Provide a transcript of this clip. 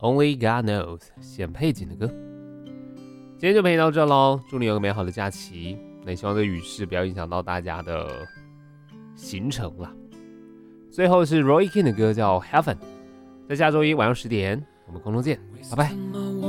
Only God Knows 显配景的歌。今天就陪你到这咯，祝你有个美好的假期。那也希望这个雨势不要影响到大家的行程啦。最后是 Roy King 的歌叫 Heaven， 在下周一晚上10点，我们空中见，拜拜。